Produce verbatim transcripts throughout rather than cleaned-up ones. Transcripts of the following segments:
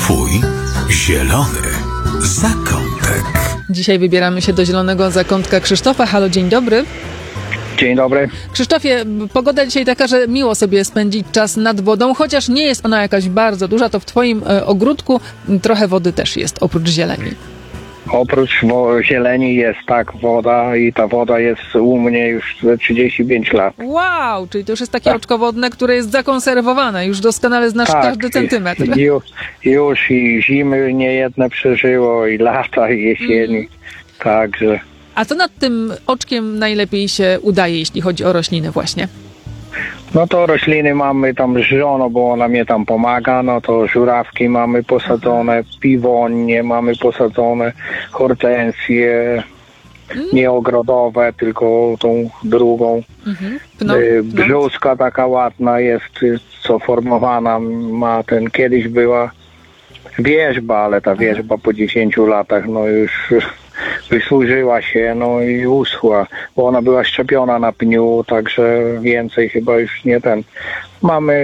Twój zielony zakątek. Dzisiaj wybieramy się do zielonego zakątka Krzysztofa. Halo, dzień dobry. Dzień dobry. Krzysztofie, pogoda dzisiaj taka, że miło sobie spędzić czas nad wodą, chociaż nie jest ona jakaś bardzo duża, to w twoim e, ogródku trochę wody też jest, oprócz zieleni. Oprócz wo- zieleni jest tak woda i ta woda jest u mnie już ze trzydzieści pięć lat. Wow, czyli to już jest takie oczko wodne, które jest zakonserwowane, już doskonale znasz Tak, każdy centymetr. Już, już i zimy niejedne przeżyło, i lata, i jesieni, mm. także... A co nad tym oczkiem najlepiej się udaje, jeśli chodzi o rośliny właśnie? No to rośliny mamy tam z żoną, bo ona mnie tam pomaga, no to żurawki mamy posadzone, piwonie mamy posadzone, hortensje, mm. nie ogrodowe, tylko tą drugą. Mm-hmm. Pno, Brzuska taka ładna jest, co formowana ma ten, kiedyś była wierzba, ale ta wierzba po dziesięciu latach no już wysłużyła się, no i uschła, bo ona była szczepiona na pniu, także więcej chyba już nie ten. Mamy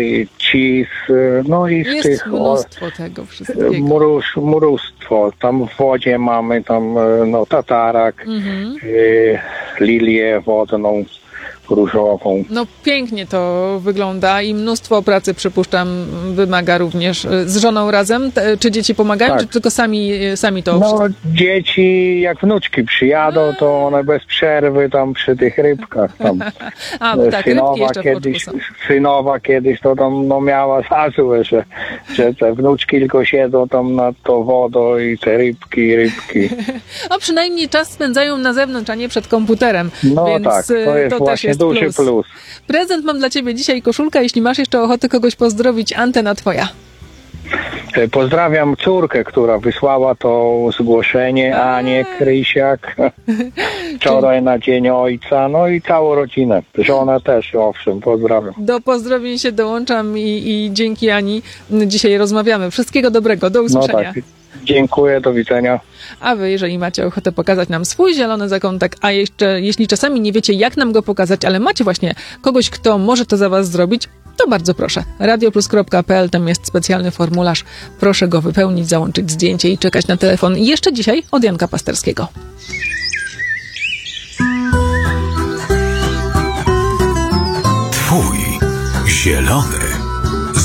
cis, no i z jest tych... mnóstwo o, tego wszystkiego. Mróz, mnóstwo. Tam w wodzie mamy tam no tatarak, mm-hmm. y, lilię wodną, różową. No pięknie to wygląda i mnóstwo pracy, przypuszczam, wymaga również. Z żoną razem? Czy dzieci pomagają, tak. czy tylko sami, sami to No wszystko? dzieci, jak wnuczki przyjadą, to one bez przerwy tam przy tych rybkach tam. A, bo tak, synowa jeszcze kiedyś, są. synowa kiedyś to tam no, miała za złe, że, że te wnuczki tylko siedzą tam nad tą wodą i te rybki, rybki. O, przynajmniej czas spędzają na zewnątrz, a nie przed komputerem. No więc tak, to jest to właśnie też jest duży plus. plus. Prezent mam dla ciebie dzisiaj, koszulka. Jeśli masz jeszcze ochotę kogoś pozdrowić, antena twoja. Pozdrawiam córkę, która wysłała to zgłoszenie, Anię Krysiak, wczoraj na Dzień Ojca, no i całą rodzinę. Żonę też, owszem, pozdrawiam. Do pozdrowień się dołączam i, i dzięki Ani dzisiaj rozmawiamy. Wszystkiego dobrego, do usłyszenia. No tak. Dziękuję, do widzenia. A wy, jeżeli macie ochotę pokazać nam swój zielony zakątek, a jeszcze jeśli czasami nie wiecie, jak nam go pokazać, ale macie właśnie kogoś, kto może to za was zrobić, to bardzo proszę. radioplus kropka pe el, tam jest specjalny formularz. Proszę go wypełnić, załączyć zdjęcie i czekać na telefon. I jeszcze dzisiaj od Janka Pasterskiego. Twój zielony